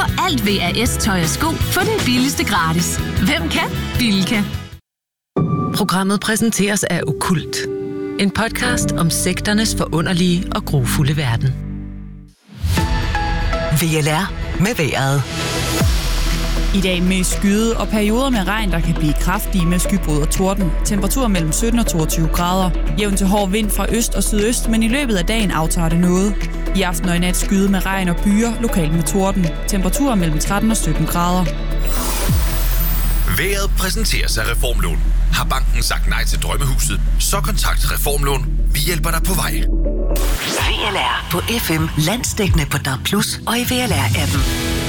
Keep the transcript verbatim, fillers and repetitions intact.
Og alt V A S-tøj og sko, få den billigste gratis. Hvem kan? Bilka. Programmet præsenteres af Okkult. En podcast om sekternes forunderlige og grufulde verden. V L R med vejret. I dag med skyde og perioder med regn, der kan blive kraftige med skybrud og torden. Temperatur mellem sytten og toogtyve grader. Jævn til hård vind fra øst og sydøst, men i løbet af dagen aftager det noget. I aften og i nat skyde med regn og byer, lokalt med torden. Temperatur mellem tretten og sytten grader. Vejret præsenteres af Reformlån. Har banken sagt nej til drømmehuset, så kontakt Reformlån. Vi hjælper dig på vej. V L R på F M, landsdækkende på D A B plus og i V L R-appen.